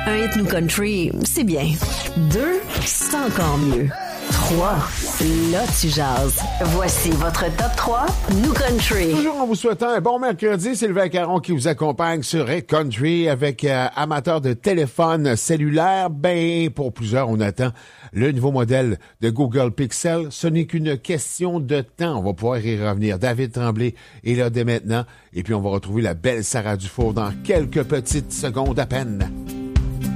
Un hit New Country, c'est bien. 2, c'est encore mieux. 3, là tu jases. Voici votre top 3 New Country. Toujours en vous souhaitant un bon mercredi, Sylvain Caron qui vous accompagne sur Hit Country avec amateur de téléphone cellulaire. Ben, pour plusieurs, on attend le nouveau modèle de Google Pixel. Ce n'est qu'une question de temps. On va pouvoir y revenir. David Tremblay est là dès maintenant. Et puis, on va retrouver la belle Sarah Dufour dans quelques petites secondes à peine.